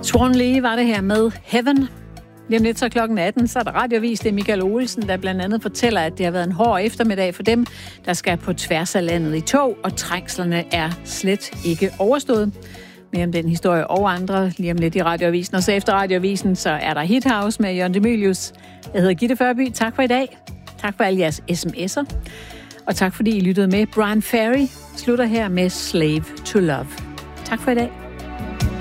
Swan Lee var det her med Heaven. Lige om lidt så klokken 18, så er der radiovis. Det er Michael Olsen, der blandt andet fortæller, at det har været en hård eftermiddag for dem, der skal på tværs af landet i tog, og trængslerne er slet ikke overstået. Mere om den historie og andre lige om lidt i radioavisen. Og så efter radioavisen, så er der Hit House med Jørgen De Mylius. Jeg hedder Gitte Førby. Tak for i dag. Tak for alle jeres sms'er. Og tak fordi I lyttede med. Brian Ferry slutter her med Slave to Love. Tak for i dag.